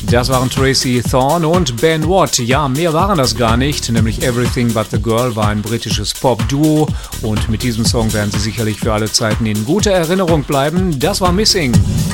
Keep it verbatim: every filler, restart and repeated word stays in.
Das waren Tracy Thorn und Ben Watt. Ja, mehr waren das gar nicht, nämlich Everything But The Girl war ein britisches Pop-Duo und mit diesem Song werden sie sicherlich für alle Zeiten in guter Erinnerung bleiben. Das war Missing.